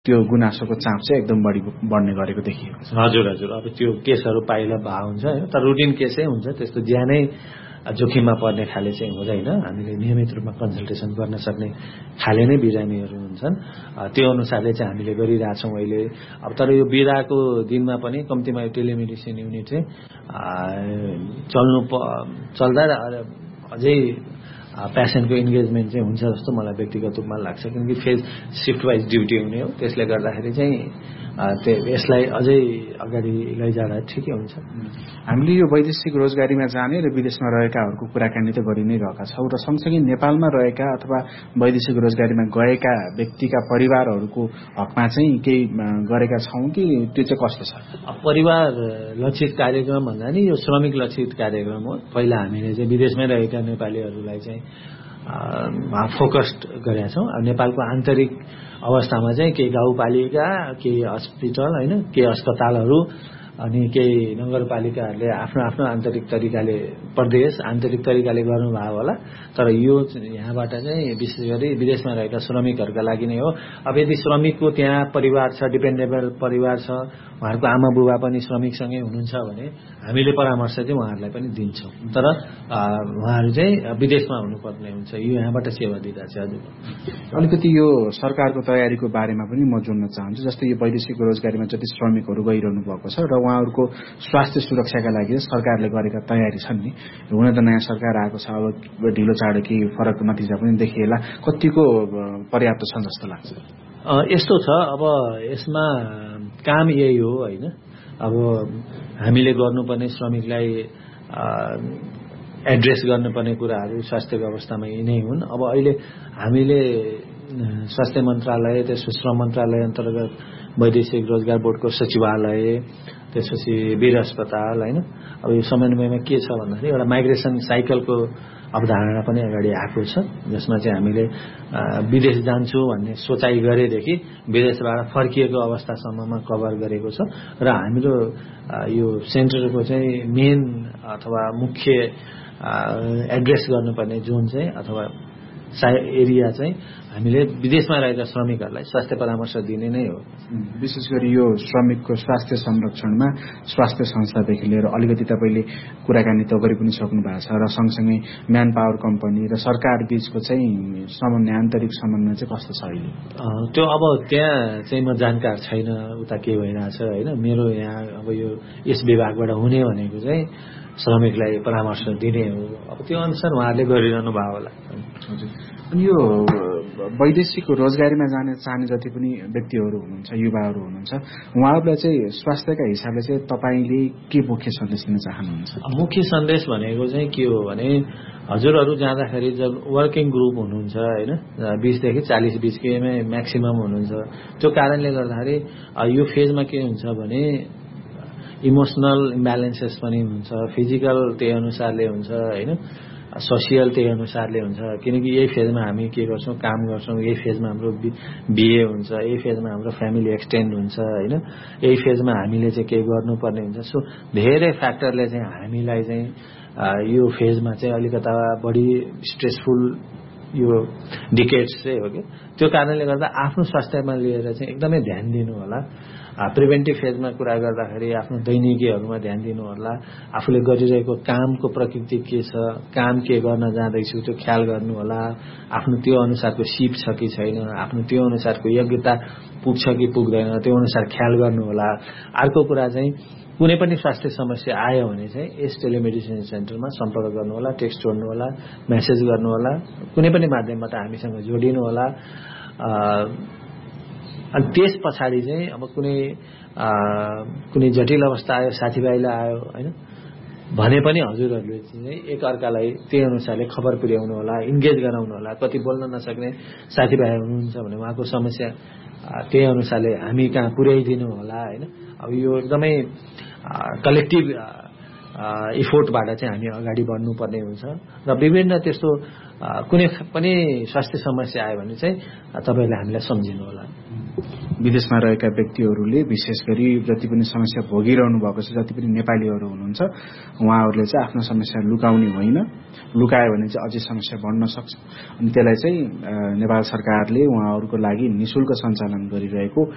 त्यो गुनासोको चाप चाहिँ एकदम बढ्ने गरेको देखिएको छ। हजुर हजुर। अब त्यो केसहरू पाइला भए हुन्छ हैन, तर रुटिन केसै हुन्छ, त्यस्तो ज्यानै जोखिममा पर्ने खाले चाहिँ हुँदैन। हामीले नियमित रूपमा कन्सल्टेसन गर्न सक्ने खाले नै बिरामीहरू हुन्छन्। त्यो अनुसारले चाहिँ हामीले गरिरहेछौँ अहिले। अब तर यो बिदाको दिनमा पनि कम्तीमा यो टेलिमेडिसिन युनिट चाहिँ चल्दा अझै पेसेन्टको इन्गेजमेन्ट चाहिँ हुन्छ जस्तो मलाई व्यक्तिगत रूपमा लाग्छ, किनकि फेज सिफ्ट वाइज ड्युटी हुने हो। त्यसले गर्दाखेरि चाहिँ यसलाई अझै अगाडि लैजाँदा ठिकै हुन्छ। हामीले यो वैदेशिक रोजगारीमा जाने र विदेशमा रहेकाहरूको कुराकानी त गरि नै रहेका छौँ, र सँगसँगै नेपालमा रहेका अथवा वैदेशिक रोजगारीमा गएका व्यक्तिका परिवारहरूको हकमा चाहिँ केही गरेका छौँ कि त्यो चाहिँ कस्तो छ? परिवार लक्षित कार्यक्रम भन्दा नि यो श्रमिक लक्षित कार्यक्रम हो। पहिला हामीले चाहिँ विदेशमै रहेका नेपालीहरूलाई चाहिँ फोकस्ड गरेका छौँ। अब नेपालको आन्तरिक अवस्थामा चाहिँ केही गाउँपालिका, केही हस्पिटल हैन, केही अस्पतालहरू अनि केही नगरपालिकाहरूले आफ्नो आफ्नो आन्तरिक तरिकाले प्रदेश आन्तरिक तरिकाले गर्नुभयो होला। तर यो यहाँबाट चाहिँ विशेष गरी विदेशमा रहेका श्रमिकहरूका लागि नै हो। अब यदि श्रमिकको त्यहाँ परिवार छ, डिपेन्डेबल परिवार छ, उहाँहरूको आमा बुबा पनि श्रमिकसँगै हुनुहुन्छ भने हामीले परामर्श चाहिँ उहाँहरूलाई पनि दिन्छौँ। तर उहाँहरू चाहिँ विदेशमा हुनुपर्ने हुन्छ। यो यहाँबाट सेवा दिँदा चाहिँ हजुर। अलिकति यो सरकारको तयारीको बारेमा पनि म जोड्न चाहन्छु। जस्तै यो वैदेशिक रोजगारीमा जति श्रमिकहरू गइरहनु भएको छ र उहाँहरूको स्वास्थ्य सुरक्षाका लागि सरकारले गरेका तयारी छन् नि। हुन त नयाँ सरकार आएको छ, अब ढिलो चाँडो केही फरक नतिजा पनि देखिएला, कतिको पर्याप्त छन् जस्तो लाग्छ? यस्तो छ, अब यसमा काम यही हो हैन। अब हामीले गर्नुपर्ने श्रमिकलाई एड्रेस गर्नुपर्ने कुराहरू स्वास्थ्य व्यवस्थामा यी नै हुन्। अब अहिले हामीले स्वास्थ्य मन्त्रालय, त्यसपछि श्रम मन्त्रालय अन्तर्गत वैदेशिक रोजगार बोर्डको सचिवालय, त्यसपछि वीर अस्पताल हैन। अब यो समन्वयमा के छ भन्दाखेरि एउटा माइग्रेसन साइकलको अवधारणा पनि अगाडि आएको छ, जसमा चाहिँ हामीले विदेश जान्छु भन्ने सोचाइ गरेदेखि विदेशबाट फर्किएको अवस्थासम्ममा कभर गरेको छ। र हाम्रो यो सेन्टरको चाहिँ मेन अथवा मुख्य एड्रेस गर्नुपर्ने जोन चाहिँ अथवा एरिया चाहिँ हामीले विदेशमा रहेका श्रमिकहरूलाई स्वास्थ्य परामर्श दिने नै हो। विशेष गरी यो श्रमिकको स्वास्थ्य संरक्षणमा स्वास्थ्य संस्थादेखि लिएर अलिकति तपाईँले कुराकानी त गरि पनि सक्नु भएको छ, र सँगसँगै म्यान पावर कम्पनी र सरकार बीचको चाहिँ समन्वय, आन्तरिक समन्वय चाहिँ कस्तो छ अहिले? त्यो अब त्यहाँ चाहिँ म जानकार छैन उता के भइरहेछ हैन। मेरो यहाँ अब यो यस विभागबाट हुने भनेको चाहिँ श्रमिकलाई परामर्श दिने हो। अब त्यो अनुसार उहाँहरूले गरिरहनु भयो होला। अनि यो वैदेशिक रोजगारीमा चाहने जति पनि व्यक्तिहरू हुनुहुन्छ, युवाहरू हुनुहुन्छ, उहाँहरूलाई चाहिँ स्वास्थ्यका हिसाबले चाहिँ तपाईँले के मुख्य सन्देश दिन चाहनुहुन्छ? मुख्य सन्देश भनेको चाहिँ के हो भने हजुरहरू जाँदाखेरि जब वर्किङ ग्रुप हुनुहुन्छ हैन, 20 देखि 40 बीचकैमै म्याक्सिमम हुनुहुन्छ। त्यो कारणले गर्दाखेरि यो फेजमा के हुन्छ भने इमोसनल इम्ब्यालेन्सेस पनि हुन्छ, फिजिकल त्यही अनुसारले हुन्छ हैन, सोसियल त्यही अनुसारले हुन्छ। किनकि यही फेजमा हामी के गर्छौँ, काम गर्छौँ, यही फेजमा हाम्रो बिए हुन्छ, यही फेजमा हाम्रो फ्यामिली एक्सटेन्ड हुन्छ हैन, यही फेजमा हामीले चाहिँ केही गर्नुपर्ने हुन्छ। सो धेरै फ्याक्टरले चाहिँ हामीलाई चाहिँ यो फेजमा चाहिँ अलिकता बढी स्ट्रेसफुल यो डिकेड्स चाहिँ हो कि। त्यो कारणले गर्दा आफ्नो स्वास्थ्यमा लिएर चाहिँ एकदमै ध्यान दिनु होला। प्रिभेन्टिभ फेजमा कुरा गर्दाखेरि आफ्नो दैनिकीहरूमा ध्यान दिनु होला। आफूले गरिरहेको कामको प्रकृति के छ, काम के गर्न जाँदैछु त्यो ख्याल गर्नु होला। आफ्नो त्यो अनुसारको सिप छ कि छैन, आफ्नो त्यो अनुसारको योग्यता पुग्छ कि पुग्दैन, त्यो अनुसार ख्याल गर्नु होला। अर्को कुरा चाहिँ कुनै पनि स्वास्थ्य समस्या आयो भने चाहिँ यस टेलिमेडिसिन सेन्टरमा सम्पर्क गर्नु होला, टेक्स्ट छोड्नु होला, मेसेज गर्नु होला, कुनै पनि माध्यमबाट हामीसँग जोडिनु होला। अनि त्यस पछाडि चाहिँ अब कुनै जटिल अवस्था आयो, साथीभाइलाई आयो हैन भने पनि हजुरहरूले चाहिँ एक अर्कालाई त्यही अनुसारले खबर पुर्याउनु होला, इन्गेज गराउनु होला। कति बोल्न नसक्ने साथीभाइ हुनुहुन्छ भने उहाँको समस्या त्यही अनुसारले हामी कहाँ पुर्याइदिनु होला हैन। अब यो एकदमै कलेक्टिभ इफोर्टबाट चाहिँ हामी अगाडि बढ्नुपर्ने हुन्छ। र विभिन्न त्यस्तो कुनै पनि स्वास्थ्य समस्या आयो भने चाहिँ तपाईहरुले हामीलाई सम्झिनु होला। विदेशमा रहेका व्यक्तिहरूले विशेष गरी जति पनि समस्या भोगिरहनु भएको छ, जति पनि नेपालीहरू हुनुहुन्छ, उहाँहरूले चाहिँ आफ्नो समस्या लुकाउने होइन, लुकायो भने चाहिँ अझै समस्या बढ्न सक्छ। अनि त्यसलाई चाहिँ नेपाल सरकारले उहाँहरूको लागि निशुल्क सञ्चालन गरिरहेको